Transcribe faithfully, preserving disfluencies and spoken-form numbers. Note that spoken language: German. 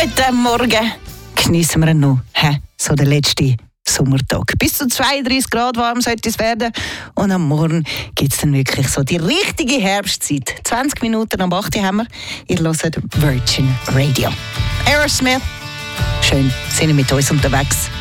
Guten Morgen. Geniessen wir noch, he? So den letzten Sommertag. Bis zu zweiunddreißig Grad warm sollte es werden. Und am Morgen gibt es dann wirklich so die richtige Herbstzeit. zwanzig Minuten am acht Uhr haben wir. Ihr hört Virgin Radio. Aerosmith. Schön, sind ihr mit uns unterwegs.